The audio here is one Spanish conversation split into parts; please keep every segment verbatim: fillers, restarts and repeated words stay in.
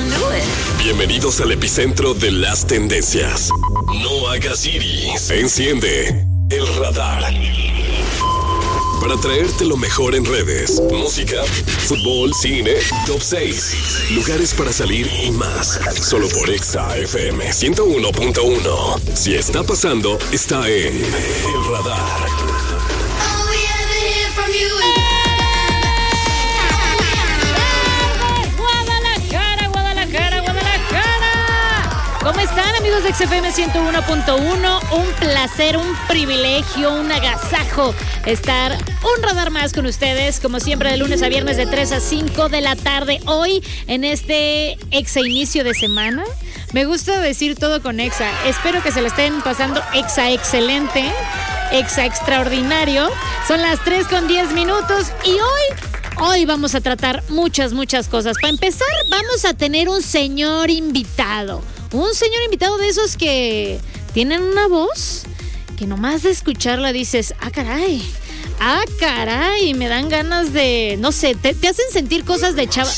Bienvenidos al epicentro de las tendencias. No hagas iris. Enciende el radar para traerte lo mejor en redes, música, fútbol, cine, top seis, lugares para salir y más. Solo por Exa F M ciento uno punto uno. Si está pasando, está en el radar. Guadalajara, Guadalajara, Guadalajara. ¿Cómo están, amigos de Exa F M ciento uno punto uno? Un placer, un privilegio, un agasajo estar un radar más con ustedes, como siempre, de lunes a viernes de tres a cinco de la tarde. Hoy, en este Exa inicio de semana, me gusta decir todo con Exa. Espero que se lo estén pasando Exa excelente, Exa extraordinario. Son las tres con diez minutos y hoy... Hoy vamos a tratar muchas, muchas cosas. Para empezar, vamos a tener un señor invitado. Un señor invitado de esos que tienen una voz que nomás de escucharla dices, ah, caray, ah, caray, me dan ganas de, no sé, te, te hacen sentir cosas de chava.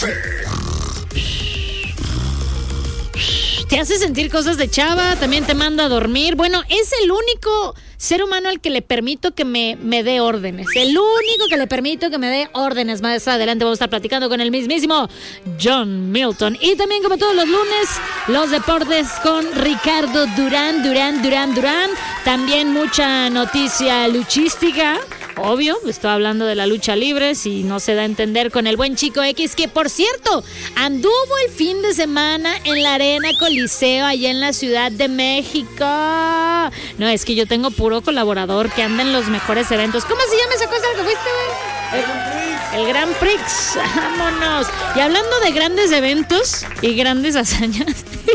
Te hace sentir cosas de chava, también te manda a dormir. Bueno, es el único ser humano al que le permito que me, me dé órdenes. El único que le permito que me dé órdenes. Más adelante vamos a estar platicando con el mismísimo John Milton. Y también, como todos los lunes, los deportes con Ricardo Durán, Durán, Durán, Durán. También mucha noticia luchística. Obvio, estoy hablando de la lucha libre, si no se da a entender con el buen Chico X, que por cierto, anduvo el fin de semana en la Arena Coliseo, allá en la Ciudad de México. No, es que yo tengo puro colaborador que anda en los mejores eventos. ¿Cómo se llama esa cosa que fuiste, güey? El, el Grand Prix. Vámonos. Y hablando de grandes eventos y grandes hazañas,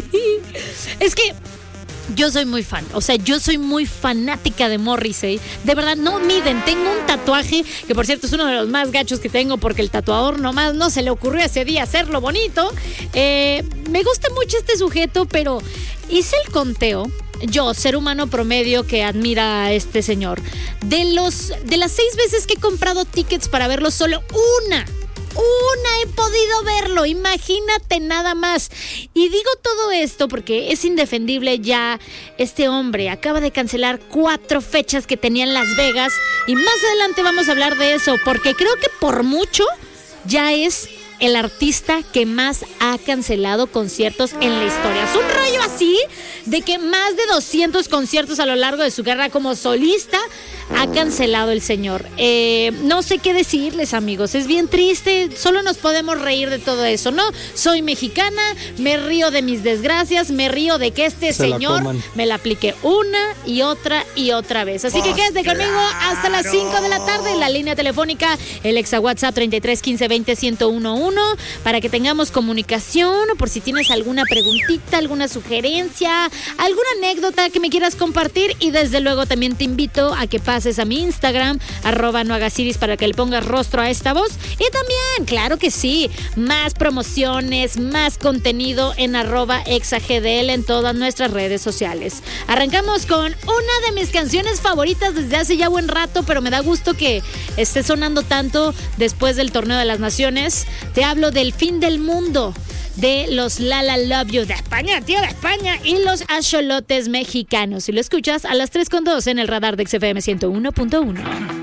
es que yo soy muy fan, o sea, yo soy muy fanática de Morrissey. De verdad, no miden, tengo un tatuaje, que por cierto es uno de los más gachos que tengo, porque el tatuador nomás no se le ocurrió ese día hacerlo bonito. Eh, me gusta mucho este sujeto, pero hice el conteo. Yo, ser humano promedio que admira a este señor, de los de las seis veces que he comprado tickets para verlo, solo una Una he podido verlo, imagínate nada más. Y digo todo esto porque es indefendible ya. Este hombre acaba de cancelar cuatro fechas que tenía en Las Vegas. Y más adelante vamos a hablar de eso, porque creo que por mucho ya es el artista que más ha cancelado conciertos en la historia. Es un rollo así de que más de doscientos conciertos a lo largo de su carrera como solista ha cancelado el señor. Eh, no sé qué decirles, amigos. Es bien triste. Solo nos podemos reír de todo eso, ¿no? Soy mexicana, me río de mis desgracias, me río de que este Se señor la me la aplique una y otra y otra vez. Así que quédate conmigo hasta las cinco de la tarde. La línea telefónica, el Exa WhatsApp treinta y tres quince veinte ciento uno uno, para que tengamos comunicación, o por si tienes alguna preguntita, alguna sugerencia, alguna anécdota que me quieras compartir. Y desde luego también te invito a que pases a mi Instagram, arroba no hagas iris, para que le pongas rostro a esta voz. Y también, claro que sí, más promociones, más contenido en arroba exagdl en todas nuestras redes sociales. Arrancamos con una de mis canciones favoritas desde hace ya buen rato, pero me da gusto que esté sonando tanto después del Torneo de las Naciones. Te hablo del Fin del Mundo, de los La La Love You de España, tío, de España, y los Axolotes mexicanos. Si lo escuchas a las tres con dos en el radar de X F M ciento uno punto uno.